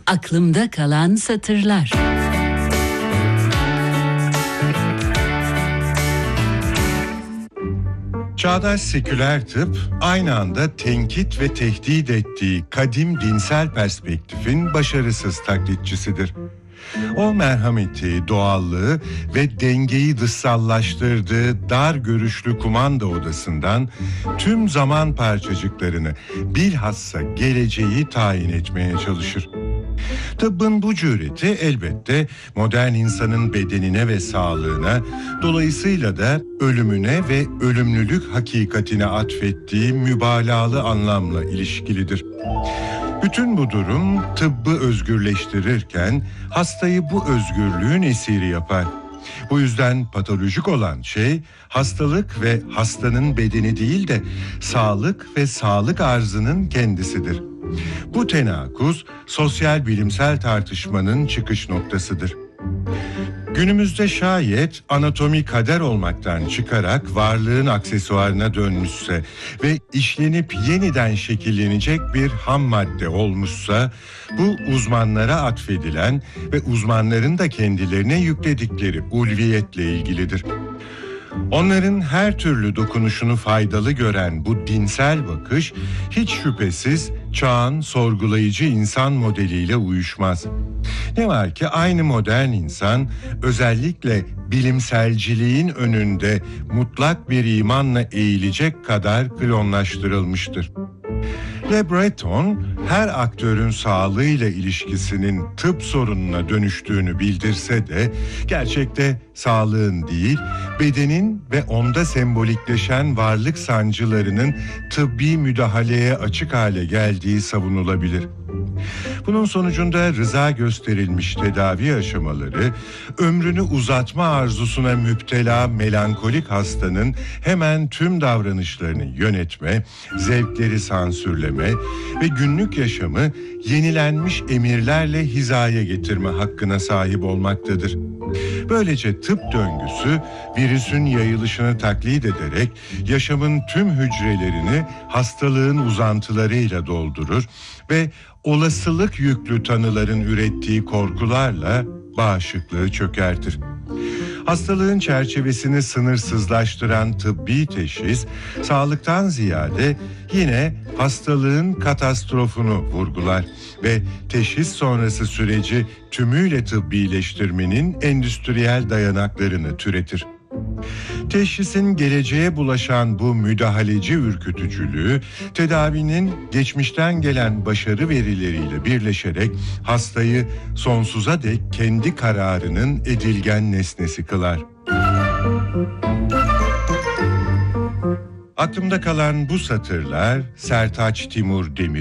Aklımda kalan satırlar. Çağdaş seküler tıp aynı anda tenkit ve tehdit ettiği kadim dinsel perspektifin başarısız taklitçisidir. O merhameti, doğallığı ve dengeyi dışsallaştırdığı dar görüşlü kumanda odasından tüm zaman parçacıklarını, bilhassa geleceği tayin etmeye çalışır. Tıbbın bu cüreti elbette modern insanın bedenine ve sağlığına, dolayısıyla da ölümüne ve ölümlülük hakikatine atfettiği mübalağalı anlamla ilişkilidir. Bütün bu durum tıbbı özgürleştirirken hastayı bu özgürlüğün esiri yapar. Bu yüzden patolojik olan şey hastalık ve hastanın bedeni değil de sağlık ve sağlık arzının kendisidir. Bu tenakuz sosyal bilimsel tartışmanın çıkış noktasıdır. Günümüzde şayet anatomi kader olmaktan çıkarak varlığın aksesuarına dönmüşse ve işlenip yeniden şekillenecek bir ham madde olmuşsa, bu uzmanlara atfedilen ve uzmanların da kendilerine yükledikleri ulviyetle ilgilidir. Onların her türlü dokunuşunu faydalı gören bu dinsel bakış hiç şüphesiz çağın sorgulayıcı insan modeliyle uyuşmaz. Ne var ki aynı modern insan özellikle bilimselciliğin önünde mutlak bir imanla eğilecek kadar klonlaştırılmıştır. Le Breton her aktörün sağlığıyla ilişkisinin tıp sorununa dönüştüğünü bildirse de gerçekte sağlığın değil, bedenin ve onda sembolikleşen varlık sancılarının tıbbi müdahaleye açık hale geldiği savunulabilir. Bunun sonucunda rıza gösterilmiş tedavi aşamaları, ömrünü uzatma arzusuna müptela melankolik hastanın hemen tüm davranışlarını yönetme, zevkleri sansürleme ve günlük yaşamı yenilenmiş emirlerle hizaya getirme hakkına sahip olmaktadır. Böylece tıp döngüsü virüsün yayılışını taklit ederek yaşamın tüm hücrelerini hastalığın uzantılarıyla doldurur ve olasılık yüklü tanıların ürettiği korkularla bağışıklığı çökertir. Hastalığın çerçevesini sınırsızlaştıran tıbbi teşhis, sağlıktan ziyade yine hastalığın katastrofunu vurgular ve teşhis sonrası süreci tümüyle tıbbileştirmenin endüstriyel dayanaklarını türetir. Teşhisin geleceğe bulaşan bu müdahaleci ürkütücülüğü, tedavinin geçmişten gelen başarı verileriyle birleşerek hastayı sonsuza dek kendi kararının edilgen nesnesi kılar. Aklımda kalan bu satırlar Sertaç Timur Demir